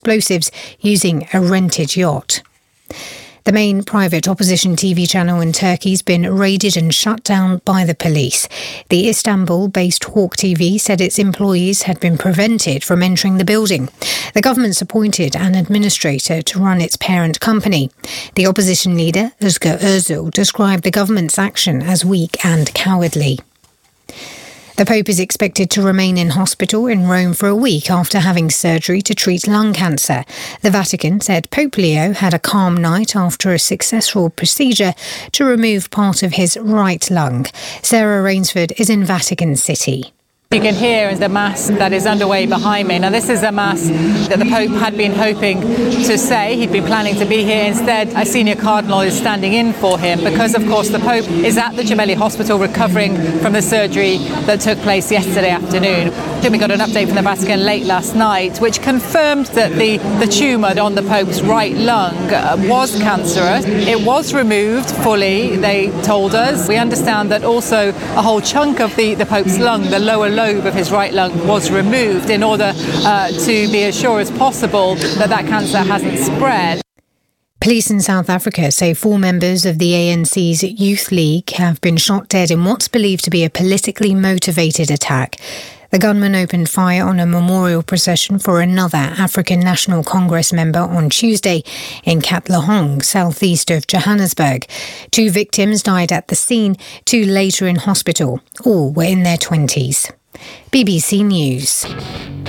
explosives using a rented yacht. The main private opposition TV channel in Turkey has been raided and shut down by the police. The Istanbul-based Hawk TV said its employees had been prevented from entering the building. The government's appointed an administrator to run its parent company. The opposition leader, Özgür Özel, described the government's action as weak and cowardly. The Pope is expected to remain in hospital in Rome for a week after having surgery to treat lung cancer. The Vatican said Pope Leo had a calm night after a successful procedure to remove part of his right lung. Sarah Rainsford is in Vatican City. You can hear the Mass that is underway behind me. Now, this is a Mass that the Pope had been hoping to say. He'd been planning to be here. Instead, a senior cardinal is standing in for him because, of course, the Pope is at the Gemelli Hospital recovering from the surgery that took place yesterday afternoon. We got an update from the Vatican late last night, which confirmed that the tumour on the Pope's right lung was cancerous. It was removed fully, they told us. We understand that also a whole chunk of the Pope's lung, the lower lobe of his right lung, was removed in order to be as sure as possible that cancer hasn't spread. Police in South Africa say 4 members of the ANC's Youth League have been shot dead in what's believed to be a politically motivated attack. The gunman opened fire on a memorial procession for another African National Congress member on Tuesday in Katlehong, southeast of Johannesburg. 2 victims died at the scene, 2 later in hospital. All were in their 20s. BBC News.